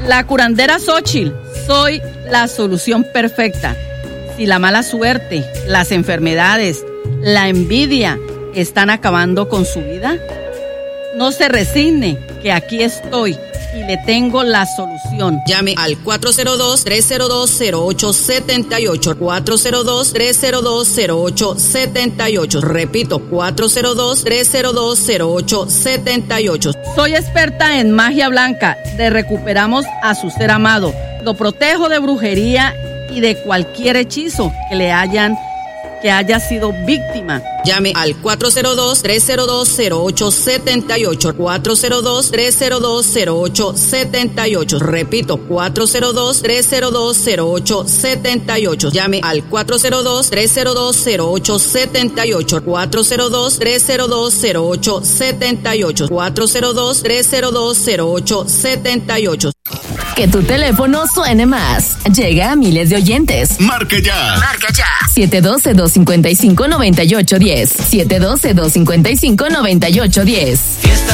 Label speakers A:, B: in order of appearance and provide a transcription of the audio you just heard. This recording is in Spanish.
A: La curandera Xóchitl, soy la solución perfecta. Si la mala suerte, las enfermedades, la envidia están acabando con su vida, no se resigne, que aquí estoy y le tengo la solución.
B: Llame al 402-302-0878, 402-302-0878. Repito, 402-302-0878.
A: Soy experta en magia blanca, de recuperamos a su ser amado. Lo protejo de brujería y de cualquier hechizo que haya sido víctima.
B: Llame al 402-302-0878, 402-302-0878. Repito, 402-302-0878. Llame al 402-302-0878, 402-302-0878, 402-302-0878.
C: Que tu teléfono suene más. Llega a miles de oyentes.
D: Marque ya.
C: Marca ya. 712-255-9810. 712-255-9810.